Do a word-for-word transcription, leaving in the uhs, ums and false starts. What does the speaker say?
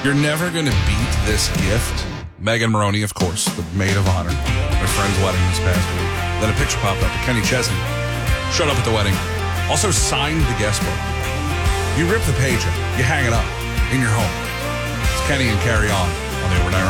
You're never going to beat this gift. Megan Maroney, of course, the maid of honor. My friend's wedding this past week. Then a picture popped up of Kenny Chesney. Showed up at the wedding. Also signed the guest book. You rip the page up. You hang it up in your home. It's Kenny and Carry On on the Overnight